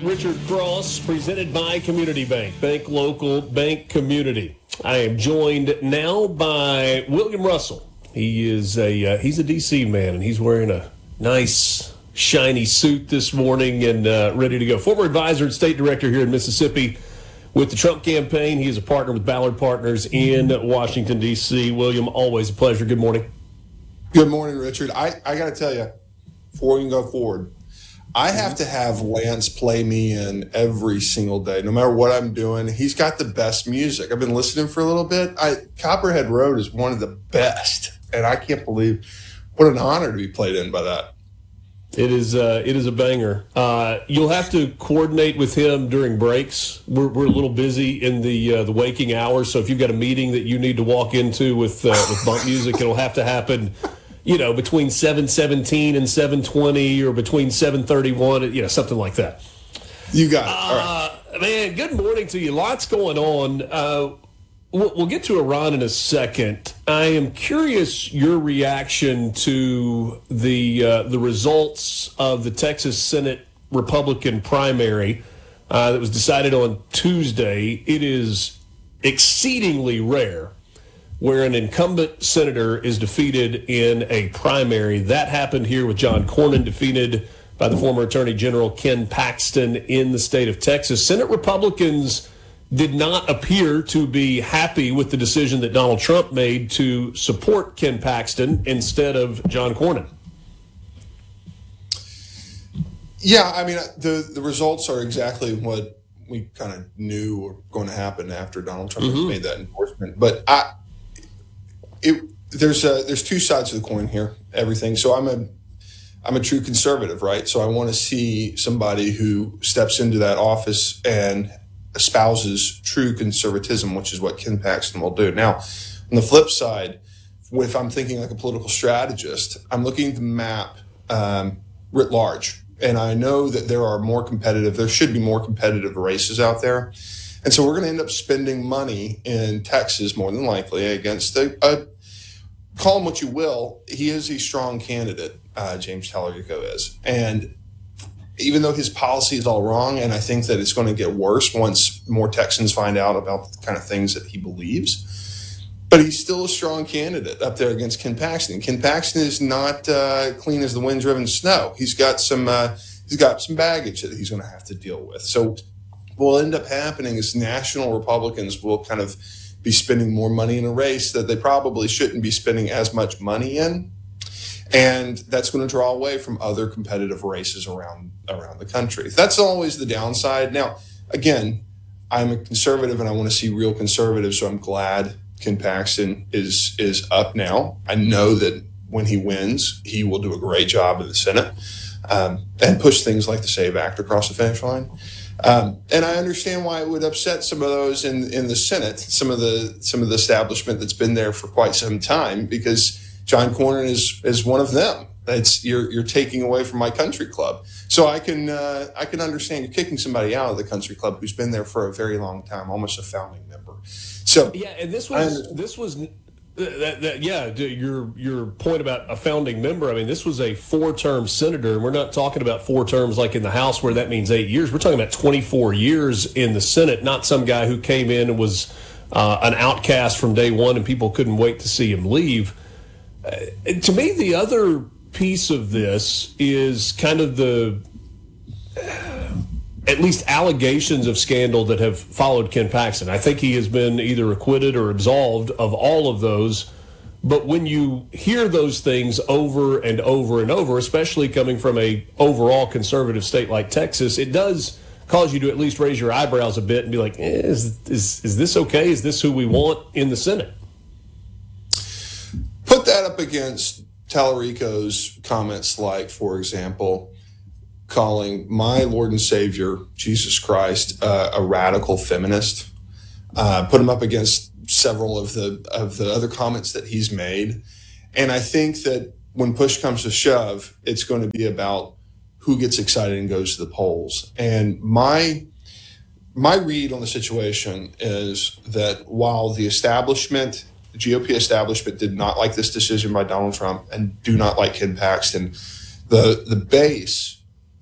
Richard Cross, presented by Community Bank. Bank local, bank community. I am joined now by William Russell. He's a D.C. man, and he's wearing a nice, shiny suit this morning and ready to go. Former advisor and state director here in Mississippi with the Trump campaign. He is a partner with Ballard Partners in Washington, D.C. William, always a pleasure. Good morning. Good morning, Richard. I got to tell you, before we can go forward, I have to have Lance play me in every single day, no matter what I'm doing. He's got the best music. I've been listening for a little bit. Copperhead Road is one of the best, and I can't believe what an honor to be played in by that. It is a banger. You'll have to coordinate with him during breaks. We're a little busy in the waking hours, so if you've got a meeting that you need to walk into with bump music, it'll have to happen, between 7:17 and 7:20, or between 7:31, something like that. You got it. All right. Man, good morning to you. Lots going on. We'll get to Iran in a second. I am curious your reaction to the results of the Texas Senate Republican primary that was decided on Tuesday. It is exceedingly rare where an incumbent senator is defeated in a primary. That happened here with John Cornyn, defeated by the former Attorney General Ken Paxton in the state of Texas. Senate Republicans did not appear to be happy with the decision that Donald Trump made to support Ken Paxton instead of John Cornyn. Yeah, I mean, the results are exactly what we kind of knew were going to happen after Donald Trump made that endorsement. But there's two sides of the coin here. Everything. So I'm a true conservative, right? So I want to see somebody who steps into that office and espouses true conservatism, which is what Ken Paxton will do. Now, on the flip side, if I'm thinking like a political strategist, I'm looking at the map writ large, and I know that there should be more competitive races out there. And so we're going to end up spending money in Texas, more than likely, against call him what you will. He is a strong candidate, James Tallarico is. And even though his policy is all wrong, and I think that it's going to get worse once more Texans find out about the kind of things that he believes, but he's still a strong candidate up there against Ken Paxton. Ken Paxton is not clean as the wind-driven snow. He's got some baggage that he's going to have to deal with. So what will end up happening is national Republicans will kind of be spending more money in a race that they probably shouldn't be spending as much money in. And that's going to draw away from other competitive races around the country. That's always the downside. Now, again, I'm a conservative and I want to see real conservatives, so I'm glad Ken Paxton is up now. I know that when he wins, he will do a great job in the Senate and push things like the SAVE Act across the finish line. And I understand why it would upset some of those in the Senate, some of the establishment that's been there for quite some time, because John Cornyn is one of them. You're taking away from my country club. So I can understand you're kicking somebody out of the country club who's been there for a very long time, almost a founding member. So yeah, and your point about a founding member. I mean, this was a 4-term senator, and we're not talking about 4 terms like in the House where that means 8 years. We're talking about 24 years in the Senate, not some guy who came in and was an outcast from day one and people couldn't wait to see him leave. To me, the other piece of this is kind of the at least allegations of scandal that have followed Ken Paxton. I think he has been either acquitted or absolved of all of those. But when you hear those things over and over and over, especially coming from a overall conservative state like Texas, it does cause you to at least raise your eyebrows a bit and be like, is this okay? Is this who we want in the Senate? Put that up against Tallarico's comments, like, for example, calling my Lord and Savior, Jesus Christ, a radical feminist. Put him up against several of the other comments that he's made. And I think that when push comes to shove, it's going to be about who gets excited and goes to the polls. And my read on the situation is that while the GOP establishment did not like this decision by Donald Trump and do not like Ken Paxton, the base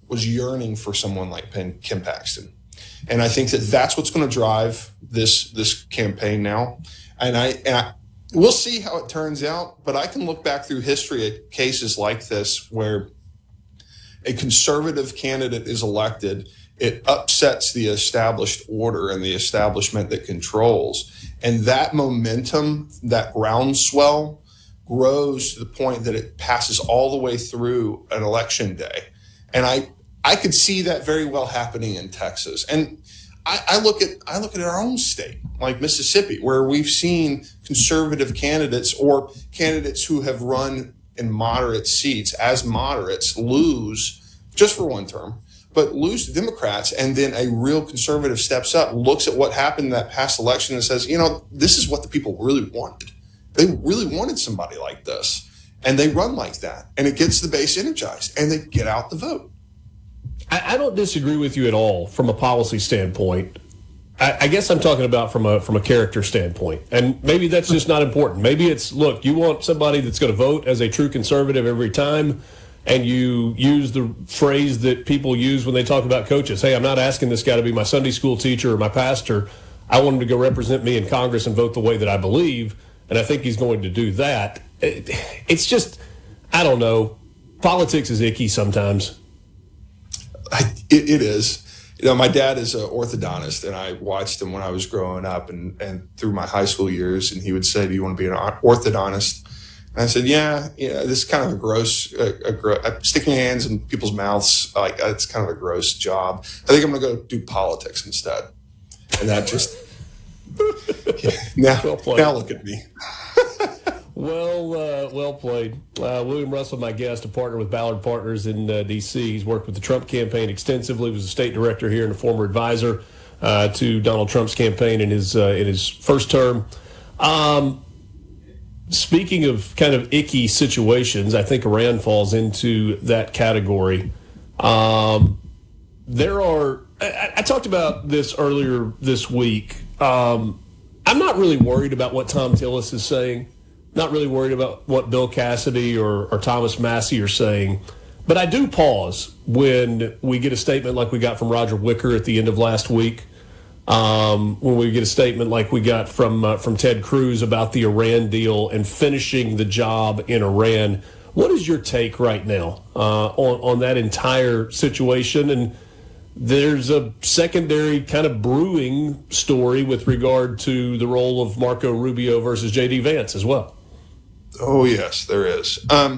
was yearning for someone like Ken Paxton. And I think that that's what's going to drive this campaign now. And we'll see how it turns out, but I can look back through history at cases like this where a conservative candidate is elected. It upsets the established order and the establishment that controls. And that momentum, that groundswell, grows to the point that it passes all the way through an election day. And I could see that very well happening in Texas. And I look at our own state, like Mississippi, where we've seen conservative candidates or candidates who have run in moderate seats as moderates lose just for one term, but lose to Democrats. And then a real conservative steps up, looks at what happened in that past election and says, this is what the people really wanted. They really wanted somebody like this. And they run like that. And it gets the base energized and they get out the vote. I don't disagree with you at all from a policy standpoint. I guess I'm talking about from a character standpoint. And maybe that's just not important. Maybe it's, look, you want somebody that's going to vote as a true conservative every time, and you use the phrase that people use when they talk about coaches. Hey, I'm not asking this guy to be my Sunday school teacher or my pastor. I want him to go represent me in Congress and vote the way that I believe, and I think he's going to do that. It's just, I don't know. Politics is icky sometimes. It is. My dad is an orthodontist, and I watched him when I was growing up and through my high school years, and he would say, do you want to be an orthodontist? And I said, yeah, this is kind of a gross, sticking hands in people's mouths, like it's kind of a gross job. I think I'm going to go do politics instead. And that just, now look at me. Well played. William Russell, my guest, a partner with Ballard Partners in D.C. He's worked with the Trump campaign extensively, was a state director here and a former advisor to Donald Trump's campaign in his first term. Speaking of kind of icky situations, I think Iran falls into that category. I talked about this earlier this week. I'm not really worried about what Tom Tillis is saying. Not really worried about what Bill Cassidy or Thomas Massey are saying. But I do pause when we get a statement like we got from Roger Wicker at the end of last week, when we get a statement like we got from Ted Cruz about the Iran deal and finishing the job in Iran. What is your take right now on that entire situation? And there's a secondary kind of brewing story with regard to the role of Marco Rubio versus J.D. Vance as well. Oh, yes, there is.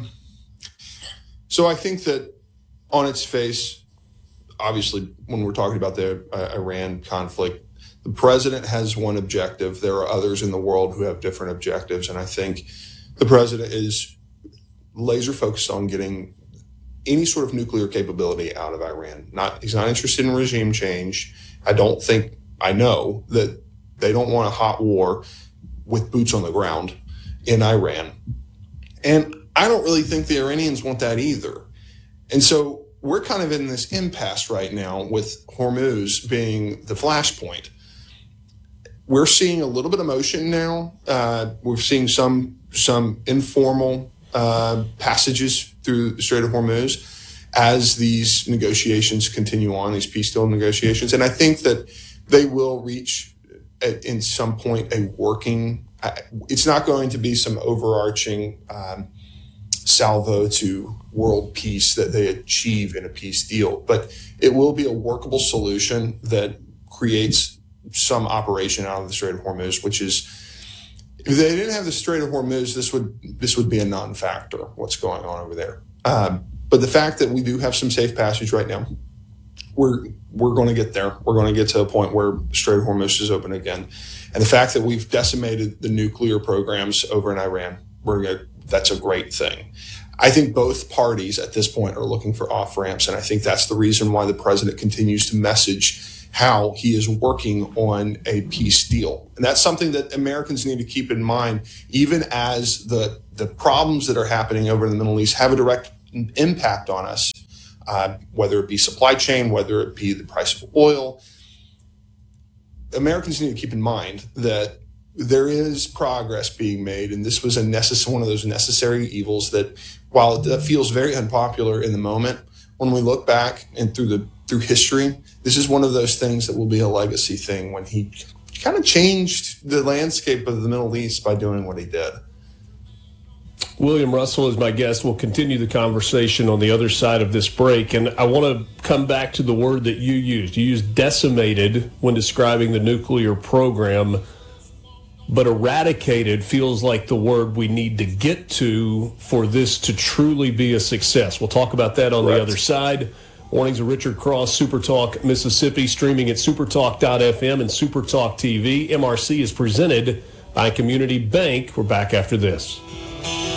So I think that on its face, obviously, when we're talking about the Iran conflict, the president has one objective. There are others in the world who have different objectives. And I think the president is laser focused on getting any sort of nuclear capability out of Iran. He's not interested in regime change. I know that they don't want a hot war with boots on the ground in Iran. And I don't really think the Iranians want that either. And so we're kind of in this impasse right now with Hormuz being the flashpoint. We're seeing a little bit of motion now. We're seeing some informal passages through the Strait of Hormuz as these negotiations continue on, these peace deal negotiations. And I think that they will reach in some point a working. It's not going to be some overarching salvo to world peace that they achieve in a peace deal, but it will be a workable solution that creates some operation out of the Strait of Hormuz, which is, if they didn't have the Strait of Hormuz, this would be a non-factor, what's going on over there. But the fact that we do have some safe passage right now, we're going to get there. We're going to get to a point where the Strait of Hormuz is open again. And the fact that we've decimated the nuclear programs over in Iran, that's a great thing. I think both parties at this point are looking for off-ramps, and I think that's the reason why the president continues to message how he is working on a peace deal. And that's something that Americans need to keep in mind, even as the problems that are happening over in the Middle East have a direct impact on us, whether it be supply chain, whether it be the price of oil. Americans need to keep in mind that there is progress being made, and this was one of those necessary evils that, while it feels very unpopular in the moment, when we look back and through history, this is one of those things that will be a legacy thing when he kind of changed the landscape of the Middle East by doing what he did. William Russell is my guest. We'll continue the conversation on the other side of this break. And I want to come back to the word that you used. You used decimated when describing the nuclear program, but eradicated feels like the word we need to get to for this to truly be a success. We'll talk about that on the other side. Mornings of Richard Cross, SuperTalk Mississippi, streaming at supertalk.fm and SuperTalk TV. MRC is presented by Community Bank. We're back after this.